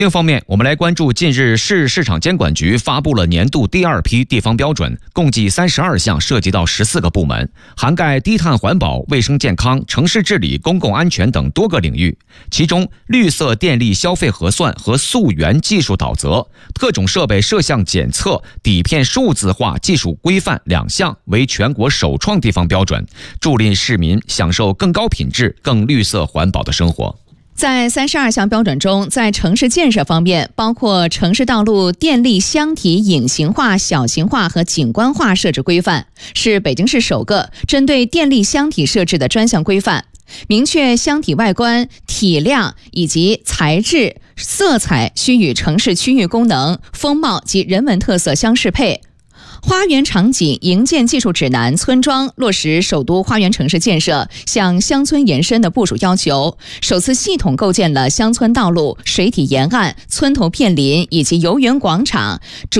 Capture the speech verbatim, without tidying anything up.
另一方面，我们来关注近日市市场监管局发布了年度第二批地方标准，共计三十二项，涉及到十四个部门，涵盖低碳环保、卫生健康、城市治理、公共安全等多个领域。其中，绿色电力消费核算和溯源技术导则、特种设备摄像检测、底片数字化技术规范两项为全国首创地方标准，助力市民享受更高品质、更绿色环保的生活。 在三十二项标准中，在城市建设方面，包括城市道路电力箱体隐形化、小型化和景观化设置规范，是北京市首个针对电力箱体设置的专项规范，明确箱体外观、体量以及材质、色彩需与城市区域功能、风貌及人文特色相适配。花园场景营建技术指南村庄落实首都花园城市建设向乡村延伸的部署要求，首次系统构建了乡村道路、水体沿岸、村头片林以及游园广场